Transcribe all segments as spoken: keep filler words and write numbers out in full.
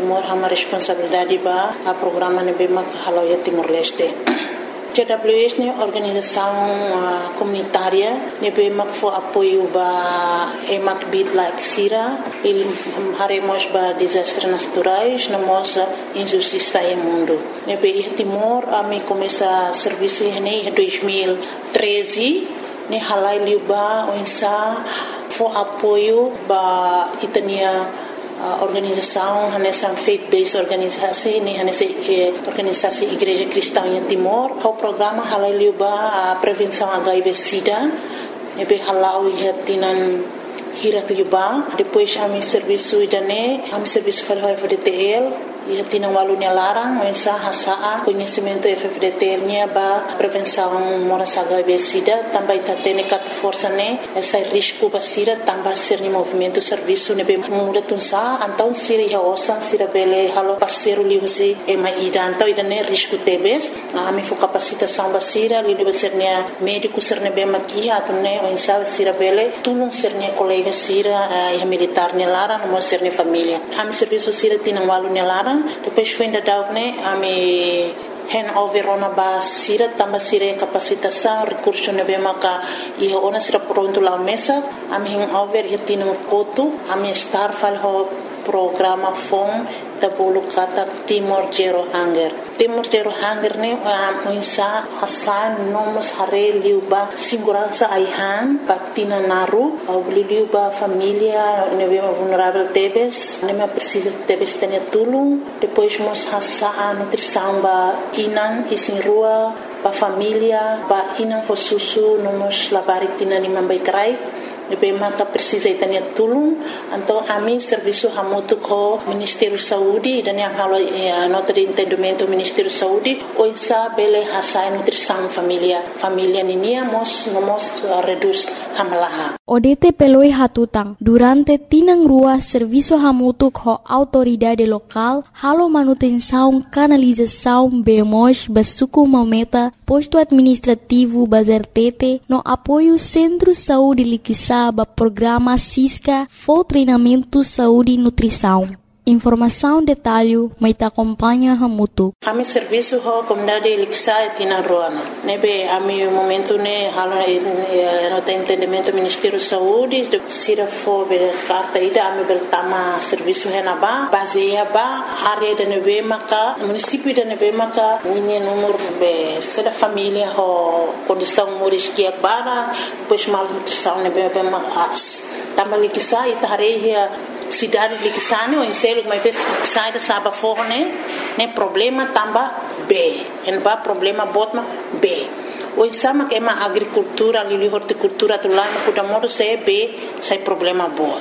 Timor hama responsabilidade ba a programa nebe mak haloia Timor-Leste. J W S ni organização uh, comunitária nebe mak fo apoio ba emak bit like sira il haremos ba desastres naturais na moça injustiça em mundo. Nebe Timor ami começa serviço em dois mil e treze ni halai liuba onsa fo apoio ba itania Uh, organização nessa faith-based organisasi ni nessa eh, organisasi Igreja Cristã em Timor o programa halai liuba a prevenção H I V/Sida nebe halau ihatinan hirat liuba depois ami serviço idane ami serviço falho F D T L ihatinan walunya larang mensa hasaa conhecimento F D T L nya ba prevenção moras H I V/Sida também tatene kat força ne essa risco basira também ser ni movimento serviço nebe muda tunsa então sira ia osan sira bele halo parceiro liusi e mai ida então idane risco tebes ami fo capacitação basira liu ser nia médico ser nebe makia atune mensa sira bele tulung ser nia colega sira e militar nia larang mo ser ni família ami serviço sira tinan walunya larang depois foi ainda dar né a me handover ona ba sira tamba sira capacitação recurso na bemaka e ona sira pronto lá mesa a me handover e tino koto a me estar fal ho programa fom da bolo kata Timor Zero Hunger Timor Zero Hunger ne a insa hasan nomos hare liuba segurança aihan patina naru au liuba família ne bema vulnerável tebes ne me precisa tebes tenia tulung depois mos hasa a nutrição ba inan isin rua ba família ba inan fo susu nomos labari tina ni mambai krai nebe maka precisa itania tulung então a mim serviço hamutu ko Ministério Saúde dan yang halo eh, nota de entendimento Ministério Saúde o insa bele hasa nutrição família família ninia mos nomos uh, reduz hamalaha O D T peloi hatutang durante tinang rua serviço hamutu ko autoridade local halo manutenção canalização bemos basuku mameta posto administrativo bazertete no apoio Centro Saúde Liquisa ba programa Cisca for treinamento saúde e nutrição. Informação detalhe mai ta acompanha hamutu. Ami serviço ho comunidade Lixa tina roana. Nebe ami momento ne halo no entendimento Ministério Saúde de sira fo be carta ida ami bertama serviço henaba baseia ba área de nebe maka município de nebe maka minha número be sera família ho condição moris que bara depois mal nutrição nebe be makas. Tama Lixa itareia cidade de Liquisane ou em selo mas sai da saba forne né problema tamba B en ba problema botma B o insama que é uma agricultura ali horticultura do lá no Kudamoro se B sai problema bot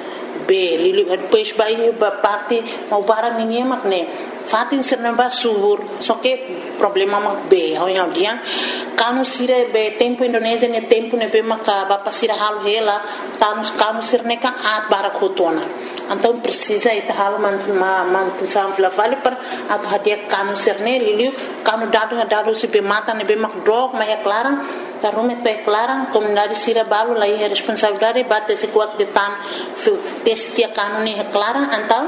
B li depois vai ba parte mau barang ninguém mak né fatin serna subur só que problema mak B ho yang dia kanu sire be tempo Indonesia ne tempo ne be maka ba pasira hal hela tanus kanu sirne kan at barak hotona então precisa ita hal man man sam flavale per atu hadia kanu sirne liliu kanu dadu dadu se be mata ne be mak drog ma é clara tarume te clara comunidade sira balu lai é responsabilidade bate se kuat de tan testia kanu ni é clara então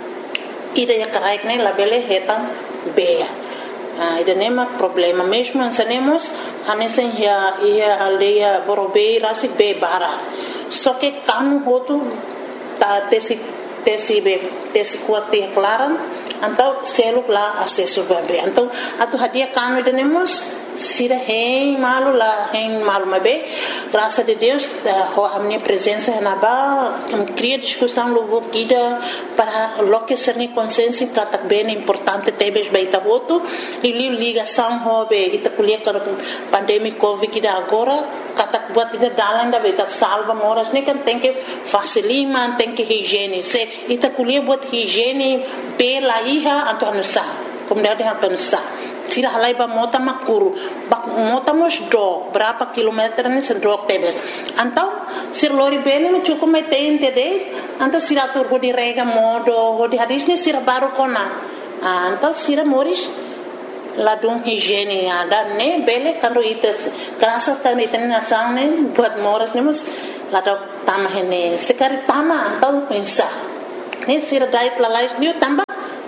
ida ya karaik ne labele hetan be Ah, ida nema problema mesmo ansanemos hanesen ya ia aldeia borobei rasi be bara só que kanu hotu ta tesi tesi be tesi kuate claran então selo lá acesso be então atu hadia kanu ida nemos sira hein malu la hein malu mabe graças a Deus ho amne presença na ba cria discussão logo kida para lo que ser ni consenso katak bem importante tebes baita voto e ligação ho be ita kuliah kar pandemia covid kida agora katak buat ita dalan da beta salva moras ni kan tem que facilima tem que higiene se ita kuliah buat higiene be la iha antonusa comunidade antonusa sira halai ba mota makuru bak mota mos do berapa kilometer ni sedok tebes antau sir lori bene no cukup metente de antau sira tur go di rega modo go di hadis ni sira baru kona antau sira moris ladung higiene ada ne bele kando ites krasa kan iten nasane buat moras nemos ladok tamah ne sekari tama antau pensa ne sira dait lalais ni tamba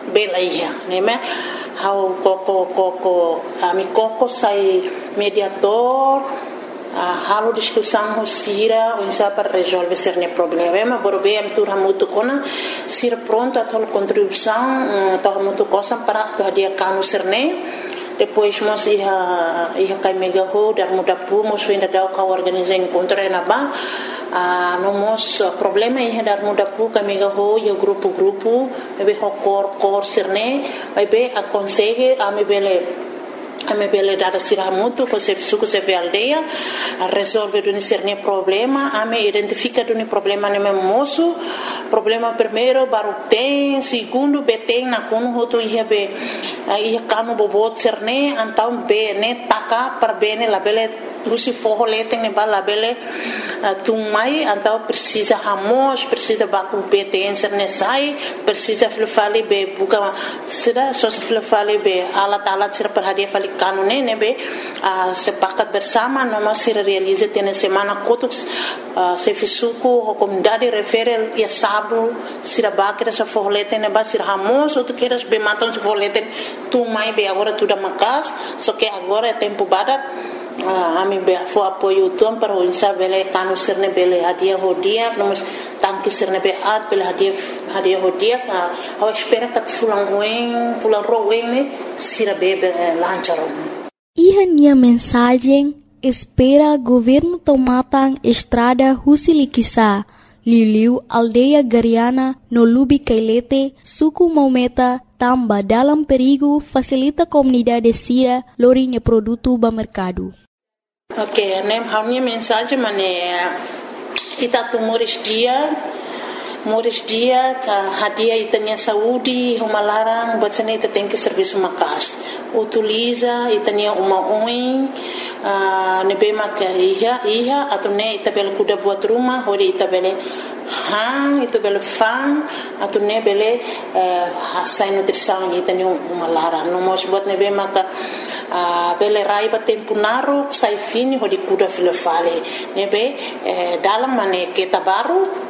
bela ia neme hau koko koko ami koko sai mediator a halo discussão sira unsa para resolver cerne problema borbe am tur hamutu kona sira pronto a tol contribuição to hamutu cosa para to dia kanu cerne depois nós ia ia kai mega ho dar muda pu mos ainda dá ka organizar encontro na ba a no mos problema ia dar muda pu ka mega ho ia grupo grupo be ho cor cor cerne vai be a consegue a me bele a me bele dada sira muito com se suco se ve aldeia a resolver do cerne problema a me identifica do problema no meu moço problema primeiro baru tem segundo beteng na kono hoto ia be ia kanu bobot cerne antam be ne taka para bene la bele usi forro leteng ne bala bele tumai antam precisa hamos precisa baku beteng cerne sai precisa flufali be buka sira so flufali be ala tala sira per hadia fali kanu ne ne be sepakat bersama noma sira realize tene semana kotuk se fisuku comunidade refere ia sabu sira bakira sa forro leteng ne ba sira hamos ou tu queres be matam se forro leteng tu mai be agora tudo macas só que agora é tempo badak a mim be fo apoio tom para o insa bele kanu sirne bele hadia hodia nós tanque sirne be at bele hadia hadia hodia a espera que fulan ruim fulan ruim ne sira be lancharon Iha nia mensagem espera governo tomatang estrada Husilikisa Liliu aldeia Gariana no Lubi Kailete suku Maumeta tamba dalam perigo facilita comunidade sira lorinya produto ba mercado. Ok, nem a minha mensagem é itatu moris dia moris dia ka hadia itania saúde uma larang batsane ita tem que serviço makas utiliza itania uma oi uh, nebema ka iha iha atune itabel kuda buat rumah hodi itabele hang itabel fan atune bele uh, hasai nutrição itania uma larang no mos buat nebema ka uh, bele raiba tempo naru sai fini hodi kuda filofale nebe uh, dalam mane kita baru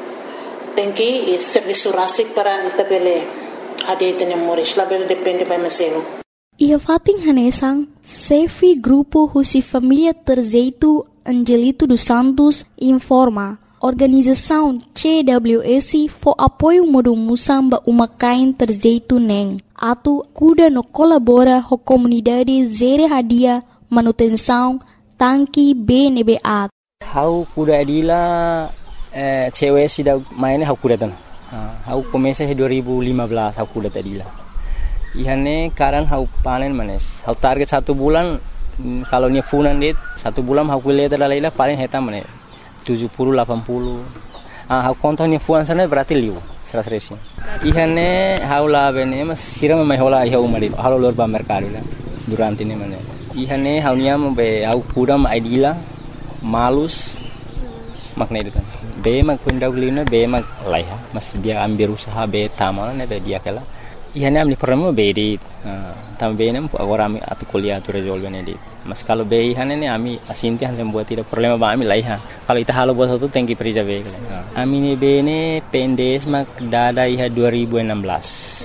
tem que serviço rasik para itabele ade tene moris label depende by meselo ia fating hanesang Sefi grupo Husi Família Terzeitu Angelito dos Santos informa organização C W S for apoio modo musamba uma kain Terzeitu neng atu kuda no colabora ho comunidade zere hadia manutenção tanki B N B A how kuda adila Eh, cewek sudah mainnya aku datang. Aku komesa dua ribu lima belas aku datang dila. Ihane karan aku panen manes. Aku target satu bulan kalau nya funan dit satu bulan aku lihat ada leila paling heta manes tujuh puluh delapan puluh. Ah aku kontak nya fuan sana berarti liu seratus resi. Ihane aku lah bene mas siram mai hola iha umari. Halo lor ba mercado lah. Durante ini manes. Ihane aku nya be aku kuda ma idila malus makna itu kan be mag pundaw lina be mag laiha mas dia ambil usaha be tamal ne be dia kala ihane amni problema be di tam be nem agora ami atu kuliah tu resolve ne di mas kalau be ihane ne ami asinti han buat tidak problema ba ami laiha kalau ita halo buat satu tengki perija be ami ne be ne pendes mag dada iha dua ribu enam belas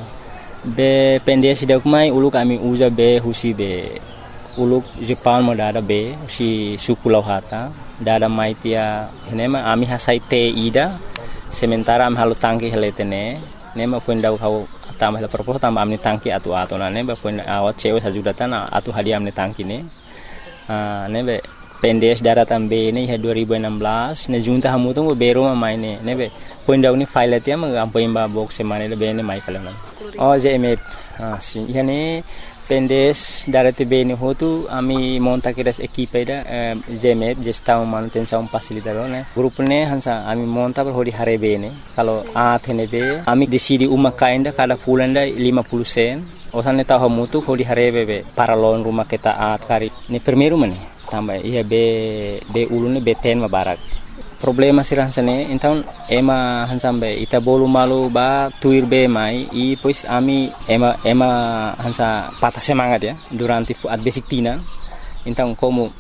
be pendes dak mai ulu kami uza be husi be uluk Jepang mo dada be si suku Lauhata dada mai tia nema ami hasai te ida sementara am halu tangki heletene nema pundau kau tambah la propos tambah amni tangki atu atu na neba pun awat cewe sajudatan atu hadiah amni tangki ne ah nebe pendes dada tambe ne dua ribu enam belas ne junta hamu tu bero ma mai ne nebe pundau ni file tia ma ampo imba box semane le be ne mai kalana oh jeme ah si yani pendes darati bene hotu ami monta kiras equipe da zeme gestão manutenção facilitador né grupo ne hansa ami monta per hodi hare bene kalau a thene be ami decidi uma kainda kada fulanda lima puluh sen osane tahu mutu hodi hare be para lon rumah kita at kari ne primeiro mane tambah ia be be ulune be ten mabarak problema sirah sane então ema hansambe ita bolu malu ba tuir be mai i pois ami ema ema hansa patah semangat ya durante at basic tina então como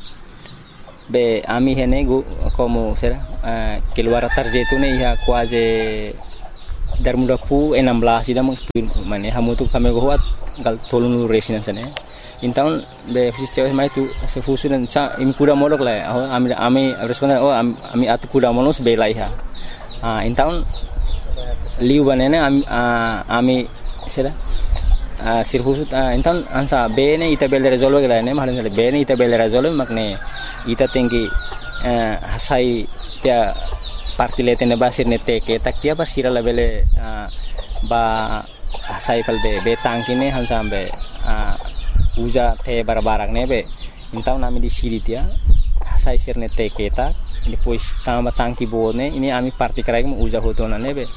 be ami hene go como será uh, keluar tarjeto ne ia quase dar muda pu enam belas ida mo mane hamu tu kami goat gal tolunu resinan sana intaun be fusi cewek mai tu se fusu dan cha im kuda modok la oh ami ami responden oh ami atu kuda monos be laiha ah intaun liu banene ami ami sera sir fusu intaun ansa bene ita bel resolve la ne mahalan bene ita bel resolve makne ita tinggi hasai dia parti letene basir ne teke tak dia basira la bele ba hasai kal be be tangkine han sambe uja te barbarak ne be intau nami di siri dia hasai sir ne teke tak depois tamba tangki bone ini ami parti krai mo uja hotona ne be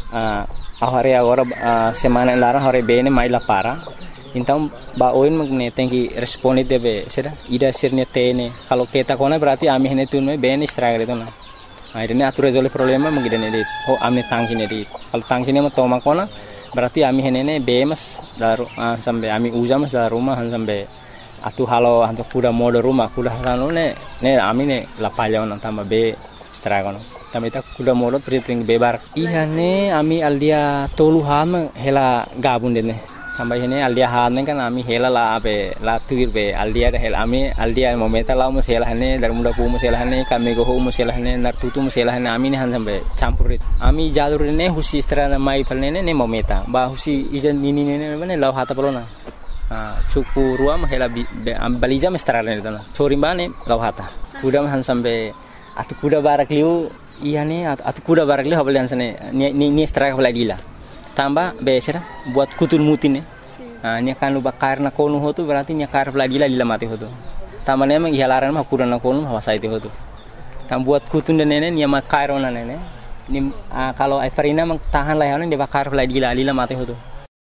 ahare agora semana lara hore bene mai la para então ba oin magne tengi responde debe sera ida sirne tene kalau kita kona berarti ami hene tunme bene stragre to na akhirnya atur resolve problema magidane dit oh ami tangki ne dit kalau tangki ne mo toma kona berarti ami hene ne bemas daru sampai ami uja mas daru rumah sampai atu halo hanto kuda modo rumah kuda halo ne ne ami ne la palya on tamba be stragono tamba ita kuda modo pritring bebar ihane ami aldia tolu ham hela gabun dene sampai ini aldia hane kan ami hela la be la tuir be aldia da hela ami aldia momenta la mo hela hane dar muda pu mo hela hane kami go ho mo hela hane nar tutu mo hela hane ami ne han sampai campurit ami jalur ne husi strana mai palne ne momenta ba husi ijan nini ne ne la hata polona ah suku ruam hela baliza me strana ne dana sori bane la hata kuda han sampai atu kuda barak liu ihane atu kuda barak liu habal sane ni ni straka lagi tambah besera buat kutul mutin ah nya kan luba karna konu hotu berarti nya kar lagi la lila mati hotu tamane emang ihalaran mah kurana konu hawasa itu hotu tam buat kutun dan nene nya makarona nene ni kalau Everina mang tahan lah yana de bakar lagi la lila mati hotu.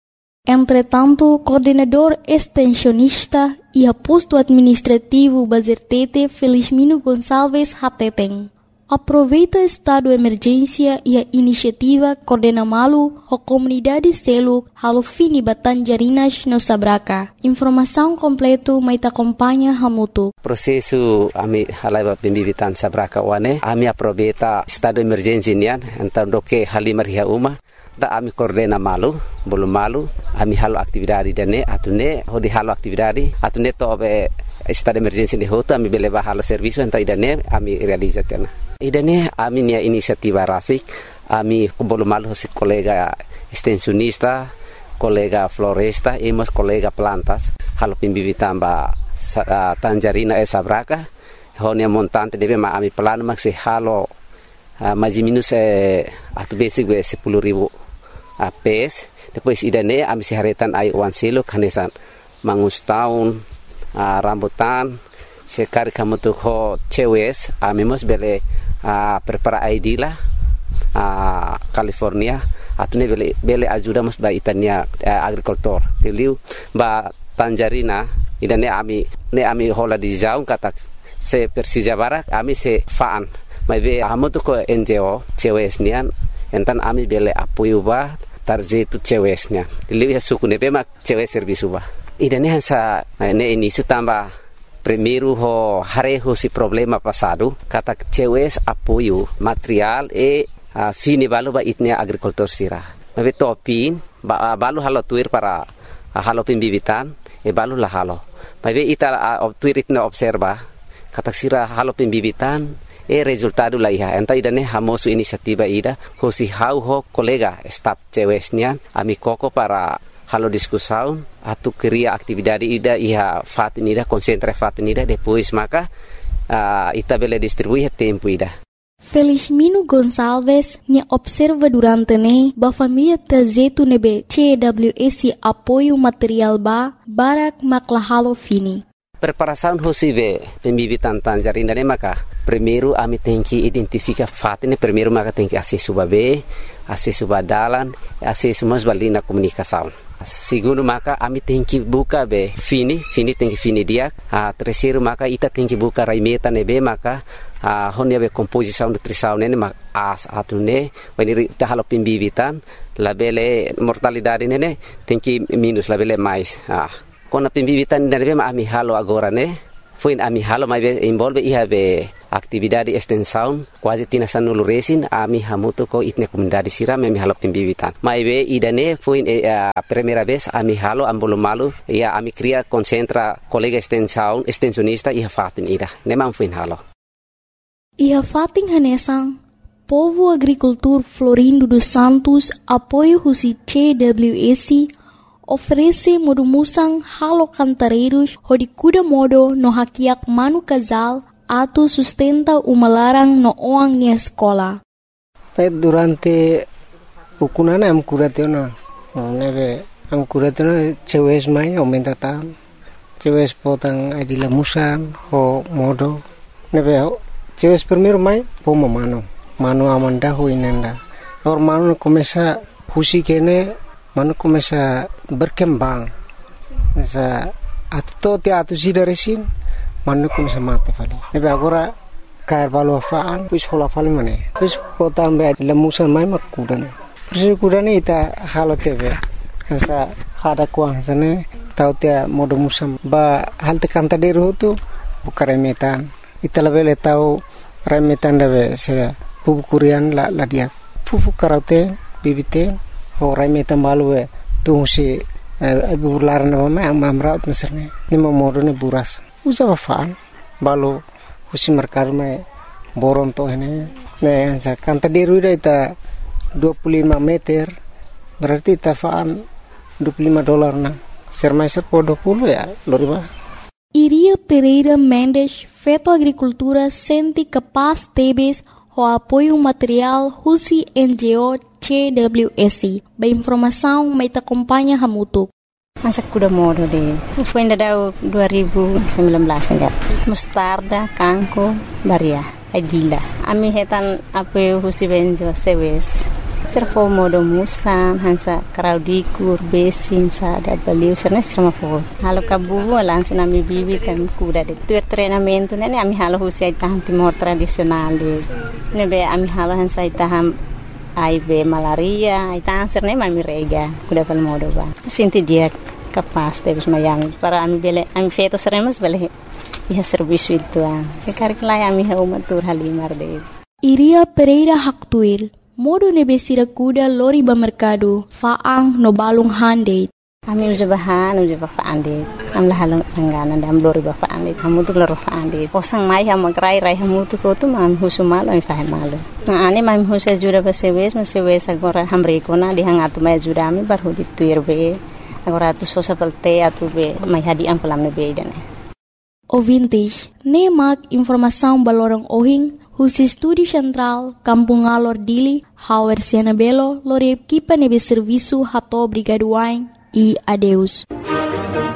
Entretanto, coordenador extensionista e posto administrativo Bazertete Felizmino Gonçalves Hateteng aproveita estado de emergência e a iniciativa Coordena Malu a comunidade selo halo fini Batanjarinas no Sabraca. Informação completo mai te acompanha Hamutu. Processo ami halaiba pembibitan Sabraca wane ami aproveita estado de emergência nian então do que halimar ria uma da ami Coordena Malu bolu malu ami halo aktividade dane atune hodi halo aktividade atune to be estado de emergência de hoto ami beleva halo serviço então idane ami realizatena idane ami nia inisiativa rasik ami bolu malu hosi kolega extensionista kolega floresta e mas kolega plantas halo pembibitan ba uh, Tanjarina e Sabraca honia montante deve ma ami plano maxi halo uh, mais minus eh, atu basic be sepuluh ribu uh, pes depois idane ami siharetan ai wan silo kanesan mangus tahun uh, rambutan sekali kamu tuh ho cewes ami mos bele uh, prepara I D lah uh, California atune bele bele ajuda mos ba itania uh, agricultor tiliu ba Tanjarina idane ami ne ami hola di jaung kata se Persija Barak ami se faan mai be amu tu ko N G O cewes nian entan ami bele apoio ba tarje tu cewes nian liwi suku ne be mak cewes servisu ba idane hansa ne ini tamba primeiro ho hareho si problema passado kata cewes apoio material e uh, fini balu ba itnia agricultor sira mai be topin ba balu halo tuir para uh, halo pembibitan e balu la halo mai be ita uh, tuir itna observa kata sira halo pembibitan e resultado la iha enta idane hamosu inisiativa ida hosi hau ho kolega staff cewesnya ami koko para halo diskusão atu cria atividade ida iha fatin ida concentra fatin ida depois maka uh, ita bele distribuir tempo ida. Felizmino Gonçalves nya observa durante ne ba família tazetu nebe C W S apoio material ba barak makla halo fini. Preparação hosive pembibitan Tanjarina ne maka primeiro ami tenki identifica fatin primeiro maka tenki acesso ba be acesso ba dalan acesso mas balina comunicação. Segundo maka ami tenki buka be fini fini tenki fini dia a terceiro maka ita tenki buka raimeta nebe maka a honia be composição nutrição nene ma as atune weniri ta halo pembibitan labele mortalidade nene tenki minus labele mais ah kona pembibitan nebe ma ami halo agora ne Fuin ami halo mai be involve iha be aktividade extensão quase tina sanulu resin ami hamutu ko itne comunidade sira ami halo pembibitan. Mai be idane fuin e, a primeira vez ami halo ambolo malu ia ami cria concentra colega extensão extensionista iha fatin ida. Nemang fuin halo. Iha fatin hanesang Povo Agricultor Florindo dos Santos apoio husi C W S oferece modumusang halo cantareiros hodi kuda modo no hakiak manu casal atu sustenta uma larang no oang ni escola. Durante ukunana am kuratena neve am kuratena cewes mai aumenta tan cewes potang adila musan ho modo neve cewes primeiro mai poma mano mano amanda ho inenda or mano começa husi kene mano começa berkembang sa atto te atu sidaresin mano começa mate fali nebe agora cair valo faan pus hola fali mane pus potam be lemusan mai makudane persi kudane ita halo tebe sa hada kuang sane tau te modo musam ba halte kanta deru tu bukare metan ita lebele tau remetan debe se pupu kurian la la dia pupu karaute bibite ho remetan balue tu si ibu larna mama amamraut meserne ni modo ne buras usa faan balo husi merkar me boron to ini ne sa kanta deru ita dua puluh lima meter berarti tafaan dua puluh lima dolar na sermaiser po dua puluh ya loriba. Iria Pereira Mendes, Feto Agricultura, sente capaz tebes o apoio material husi N G O C W S. Ba informação mai te acompanha hamutuk. Masa kuda modo de. Foi ainda dua ribu sembilan belas enggak. Mustarda, kangko, baria, adila. Ami hetan apoio husi benjo sewes. Servo modo musan hansa kraudikur besin sa da baliu serna strama fo halo kabu langsung ami bibi kan kuda de tu treinamento ne ami halo husi taham timor tradisional de ne be ami halo hansa taham ai be malaria ai taham serna ami rega kuda pal modo ba sinti dia capaz de mayang para ami bele ami feto seremos bele ia serviço itu ah sekar klai ami ha umatur halimar de Iria Pereira Haktuir modo nebesira kuda lori ba mercado faang no balung hande. Ami uja bahan uja ba faande. Am la halong ngana dam lori ba faande. Kamu tu lori faande. Posang mai ha magrai rai hamu tu ko tu mam husumal ami fahe malu. Na ani mam husa jura ba sewes ma sewes agora hamre ko na di hangatu mai jura ami bar hudi tuir be. Agora tu sosa pelte atu be mai hadi am pelam be dane. O vintage ne mak informação balorong ohing husi Estúdio Central, Kampung Alor Dili, Hauer Siena Belo, lori equipa nebe serviço hato brigaduain e adeus.